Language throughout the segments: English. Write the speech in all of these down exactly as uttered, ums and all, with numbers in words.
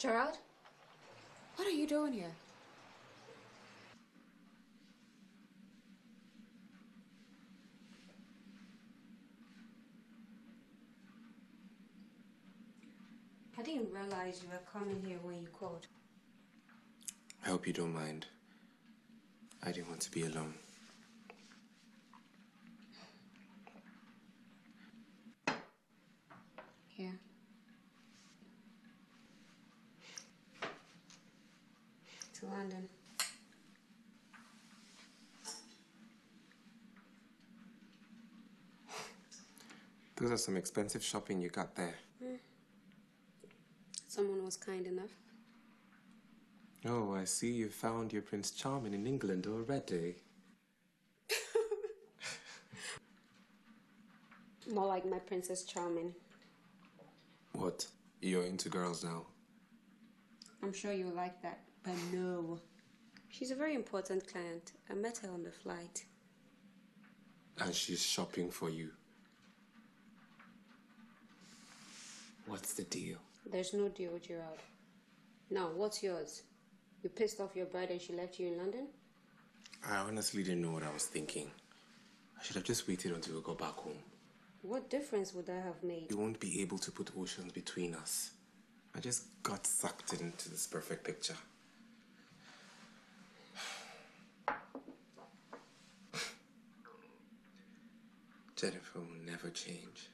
Gerald? What are you doing here? I didn't realize you were coming here when you called. I hope you don't mind. I didn't want to be alone. Here. To London. Those are some expensive shopping you got there. Hmm. Someone was kind enough. Oh, I see you found your Prince Charming in England already. More like my Princess Charming. What? You're into girls now? I'm sure you'll like that, but no. She's a very important client. I met her on the flight. And she's shopping for you. What's the deal? There's no deal, Gerald. Now, what's yours? You pissed off your bride and she left you in London? I honestly didn't know what I was thinking. I should have just waited until we got back home. What difference would that have made? You won't be able to put oceans between us. I just got sucked into this perfect picture. Jennifer will never change.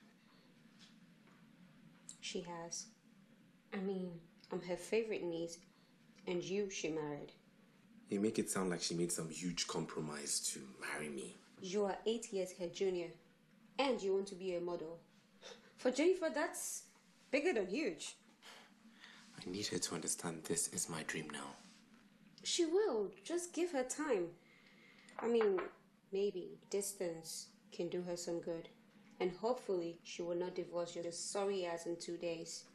She has. I mean, I'm her favorite niece, and you she married. You make it sound like she made some huge compromise to marry me. You are eight years her junior, and you want to be a model. For Jennifer, that's bigger than huge. I need her to understand this is my dream now. She will. Just give her time. I mean, maybe distance can do her some good. And hopefully, she will not divorce your sorry ass in two days.